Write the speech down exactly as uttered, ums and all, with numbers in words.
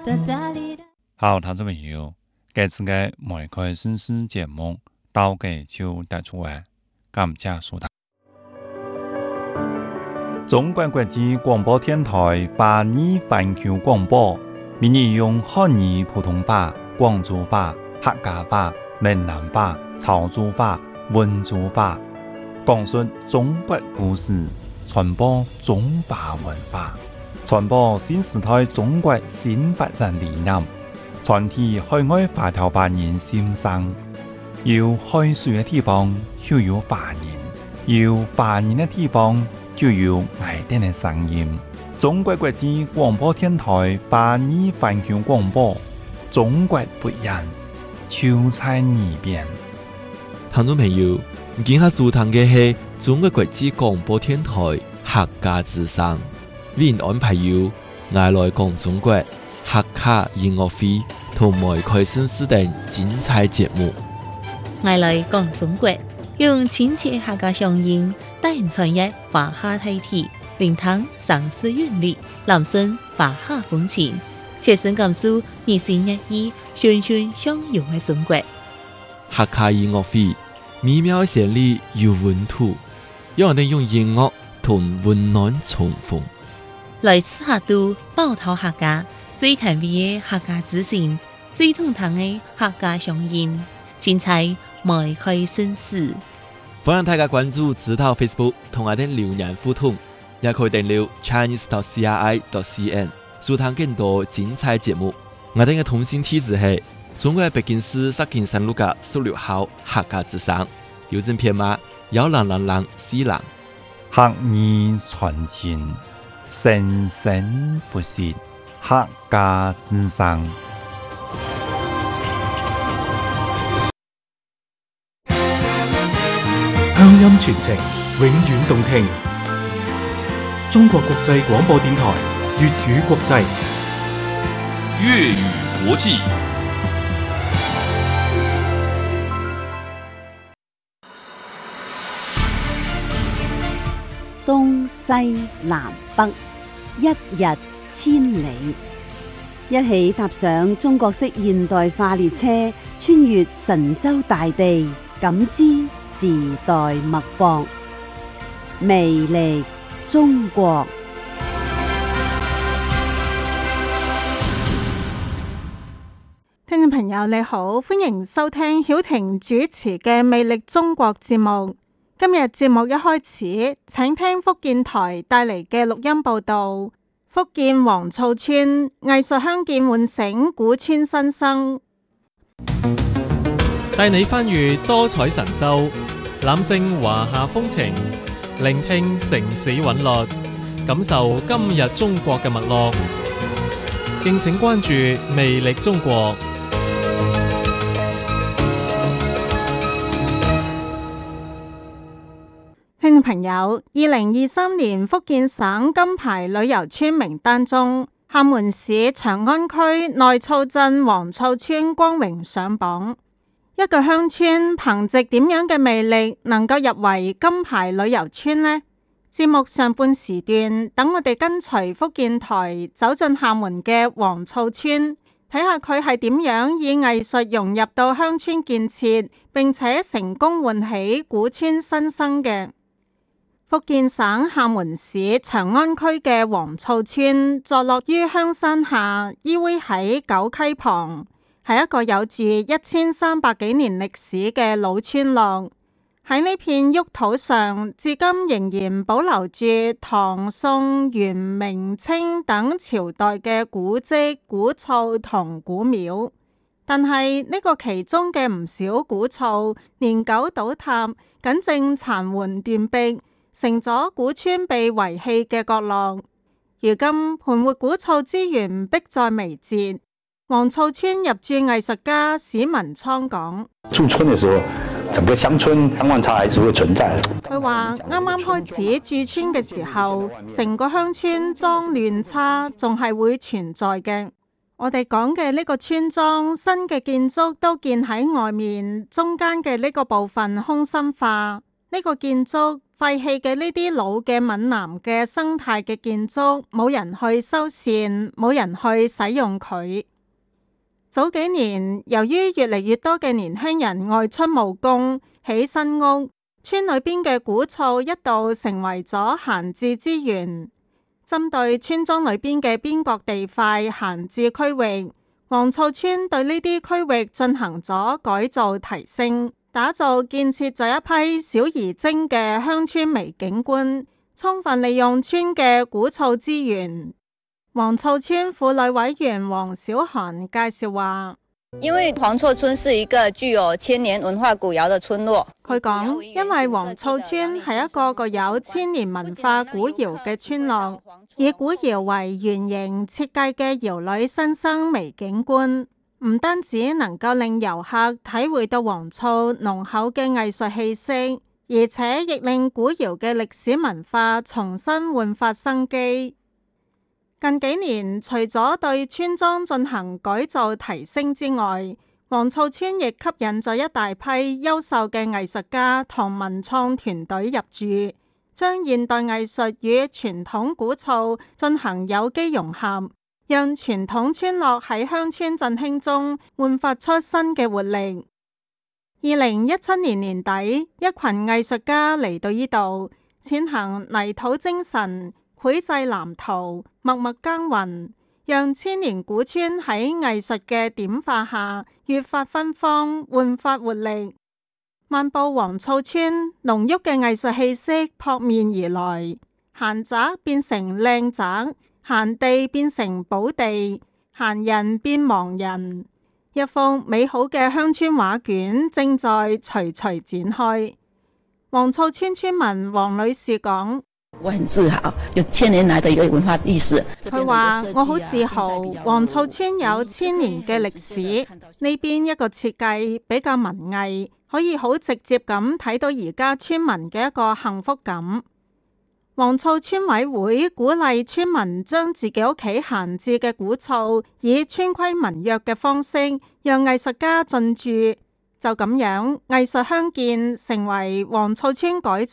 好，聽眾朋友，這次嘅梅開新詩節目到嘅就帶出嚟，感謝收聽。中國國際廣播電台華語環球廣播，每日用漢語普通話、廣州話、客家話、閩南話、潮州話、溫州話，講述中國故事，傳播中華文化，傳播新時代中國新發展理念，傳遞海外華僑華人心聲。有海水嘅地方就有華人，有華人嘅地方就有愛哋嘅聲音。中國國際廣播電台華語環球廣播，中國不一樣，就在耳邊。 聽眾朋友，今下收聽嘅係中國國際廣播電台客家之聲，為您安排有愛來講中國客家音樂會同梅開新詩等精彩節目。 愛來講中國，用親切客家聲音帶人傳閱華夏大地，聆聽城市韻律，攬聲華夏風情，切身感受日新月異、循循相融嘅中國。 客家音樂會美妙旋律有溫度，讓我哋用音樂同溫暖重逢。 來自客都寶島客家最甜美嘅客家之聲，最通透嘅客家聲音，精彩梅開新詩。 歡迎大家關注指導 Facebook 同我哋留言互動，也可以訂閱 Chinese dot C R I dot C N 收聽更多精彩節目。我哋嘅通信地址係中國北京市石景山路嘅十六號客家之聲，郵政編碼幺零零零四零。 客語傳情，生生不息，客家之聲。 鄉音傳情，永遠動聽。中國國際廣播電台粵語國際， 粵語國際。 東西南北，一日千里。一起踏上中國式現代化列車，穿越神州大地，感知時代脈搏，魅力中國。 聽眾朋友你好，歡迎收聽曉婷主持嘅《魅力中國》節目。今日節目一開始，請聽福建台帶嚟嘅錄音報道。福建黃厝村藝術鄉建喚醒古村新生， 帶你翻閱多彩神州，攬勝華夏風情，聆聽城市韻律，感受今日中國嘅脈絡。敬請關注《魅力中國》。 聽眾朋友，二零二三年福建省金牌旅遊村名單中，廈門市長安區內厝鎮黃厝村光榮上榜。一個鄉村憑藉點樣嘅魅力能夠入圍金牌旅遊村呢？節目上半時段，等我哋跟隨福建台走進廈門嘅黃厝村，睇下佢係點樣以藝術融入到鄉村建設，並且成功喚起古村新生嘅。福建省廈門市長安區嘅黃厝村坐落於香山下，依偎喺九溪旁，係一個有住一千三百幾年歷史嘅老村落。喺呢片沃土上，至今仍然保留住唐、宋、元、明、清等朝代嘅古蹟、古厝同古廟。但係呢個其中嘅唔少古厝年久倒塌，僅剩殘垣斷壁，成咗古村被遺棄嘅角落。如今盤活古厝資源迫在眉睫。黃厝村入駐藝術家史文倉講： 駐村嘅時候，整個鄉村鄉望差還是會存在。 佢話啱啱開始駐村嘅時候，成個鄉村髒亂差仲係會存在嘅。我哋講嘅呢個村莊，新嘅建築都建喺外面，中間嘅呢個部分空心化。呢個建築廢棄嘅呢啲老嘅閩南嘅生態嘅建築，冇人去修繕，冇人去使用佢。早幾年，由於越嚟越多嘅年輕人外出務工，起新屋，村裏邊嘅古厝一度成為咗閒置資源。針對村莊裏邊嘅邊角地塊閒置區域，黃厝村對呢啲區域進行咗改造提升，打造建設咗一批小而精嘅鄉村微景觀，充分利用村嘅古厝資源。黃厝村婦女委員黃小涵介紹話， 因為黃厝村是一個具有千年文化古窯的村落。 佢講，因為黃厝村係一個具有千年文化古窯嘅村落，以古窯為原型設計嘅窯裏新生微景觀，唔單止能夠令遊客體會到黃厝濃厚嘅藝術氣息，而且亦令古窯嘅歷史文化重新煥發生機。近幾年，除咗對村莊進行改造提升之外，黃厝村亦吸引咗一大批優秀嘅藝術家同文創團隊入駐，將現代藝術與傳統古厝進行有機融合，讓傳統村落喺鄉村振興中煥發出新嘅活力。二零一七年年底，一群藝術家嚟到呢度，踐行泥土精神，繪製藍圖，默默耕耘，讓千年古村喺藝術嘅點化下越發芬芳，煥發活力。漫步黃厝村，濃郁嘅藝術氣息撲面而來，閒宅變成靚宅，閒地變成寶地，閒人變忘人。一幅美好嘅鄉村畫卷正在徐徐展開。黃厝村村民黃女士講， 我很自豪，有千年來的一個文化意識。 佢話我好自豪，黃厝村有千年嘅歷史。呢邊一個設計比較文藝，可以好直接咁睇到而家村民嘅一個幸福感。黃厝村委會鼓勵村民將自己屋企閒置嘅古厝以村規民約嘅方式，讓藝術家進駐。就咁樣，藝術鄉建成為黃厝村改造